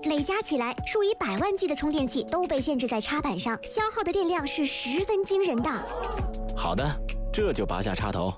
累加起来，数以百万计的充电器都被限制在插板上，消耗的电量是十分惊人的。 好的，这就拔下插头。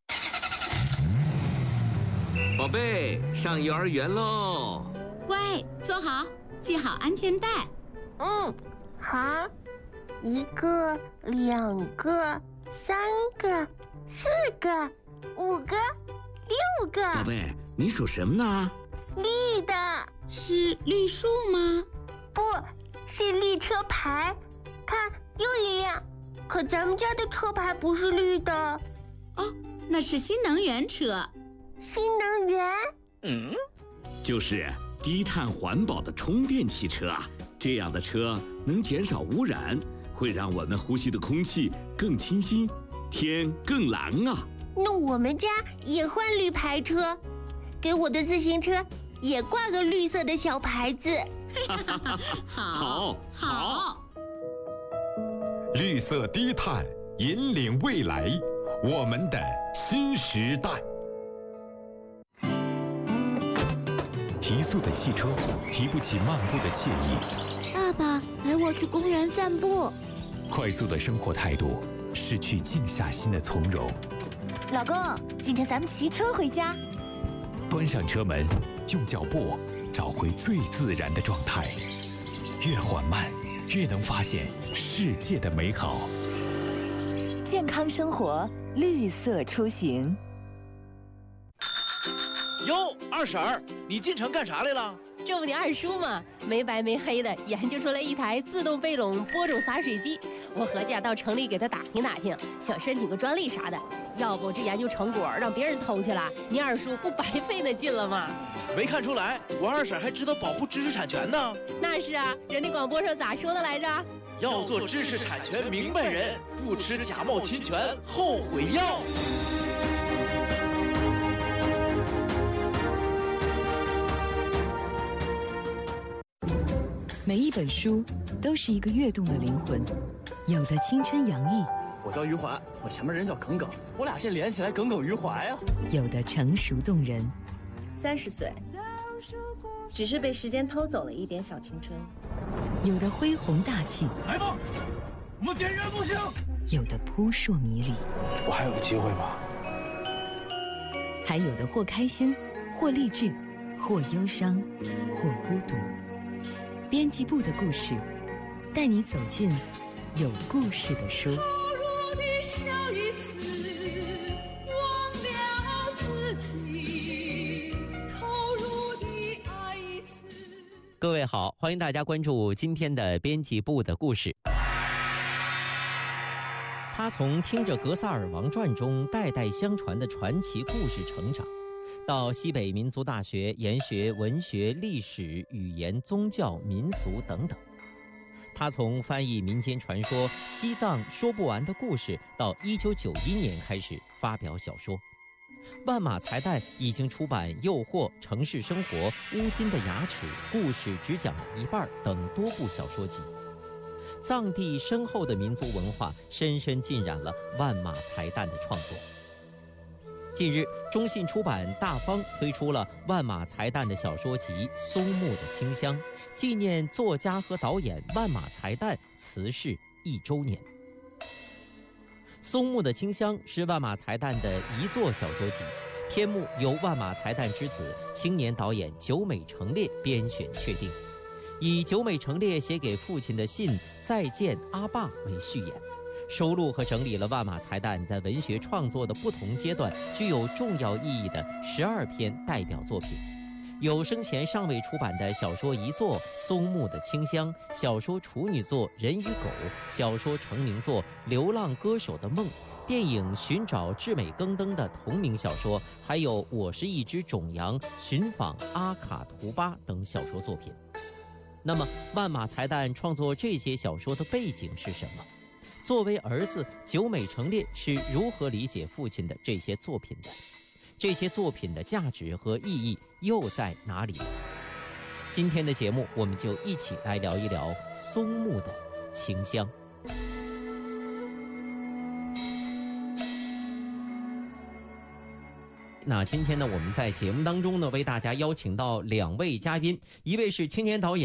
宝贝，上幼儿园喽！ 乖，坐好，系好安全带。 好，1个、2个、3个、4个、5个、6个。 宝贝，你数什么呢？ 绿的。 是绿树吗？ 不是绿车牌，看又一辆，可咱们家的车牌不是绿的。 哦，那是新能源车。 新能源？ 就是低碳环保的充电汽车啊。这样的车能减少污染，会让我们呼吸的空气更清新，天更蓝啊。 那我们家也换绿牌车，给我的自行车也挂个绿色的小牌子。 好。 绿色低碳，引领未来，我们的新时代。 提速的汽车提不起漫步的惬意。 爸爸，陪我去公园散步。 快速的生活态度失去静下心的从容。 老公，今天咱们骑车回家。 关上车门，用脚步找回最自然的状态。越缓慢，越能发现世界的美好。 健康生活，绿色出行。 哟，二婶儿，你进城干啥来了？ 这不你二叔吗？没白没黑的研究出来一台自动背垄播种洒水机，我合计到城里给他打听打听，想申请个专利啥的。要不这研究成果让别人偷去了，你二叔不白费那劲了吗？ 没看出来，我二婶还知道保护知识产权呢。 那是啊，人家广播上咋说的来着？ 要做知识产权明白人，不吃假冒侵权后悔药。 每一本书都是一个跃动的灵魂，有的青春洋溢， 我叫余淮，我前面人叫耿耿，我俩现在连起来耿耿于怀啊。 有的成熟动人。 30岁，只是被时间偷走了一点小青春。 有的恢宏大气， 来吧，我们点燃木星。 有的扑朔迷离， 我还有机会吗？ 还有的或开心，或励志，或忧伤，或孤独。编辑部的故事，带你走进有故事的书。 各位好，欢迎大家关注今天的编辑部的故事。他从听着《格萨尔王传》中代代相传的传奇故事成长，到西北民族大学研学文学、历史、语言、宗教、民俗等等。他从翻译民间传说《西藏说不完的故事》到1991年开始发表小说。万马才旦已经出版《诱惑》《城市生活》《乌金的牙齿》《故事只讲了一半》等多部小说集。藏地深厚的民族文化深深浸染了万马才旦的创作。近日，中信出版大方推出了万马才旦的小说集《松木的清香》，纪念作家和导演万马才旦辞世1周年。松木的清香是万马才旦的遗作小说集，篇目由万马才旦之子、青年导演久美成烈编选确定，以久美成烈写给父亲的信《再见阿爸》为序言，收录和整理了万马才旦在文学创作的不同阶段具有重要意义的12篇代表作品，有生前尚未出版的小说遗作《松木的清香》，小说处女作《人与狗》，小说成名作《流浪歌手的梦》，电影《寻找至美更登》的同名小说，还有《我是一只种羊》、寻访阿卡图巴等小说作品。那么，万马才旦创作这些小说的背景是什么？作为儿子，久美成烈是如何理解父亲的这些作品的？这些作品的价值和意义又在哪里呢？今天的节目，我们就一起来聊一聊松木的清香。那今天呢，我们在节目当中呢，为大家邀请到2位嘉宾，一位是青年导演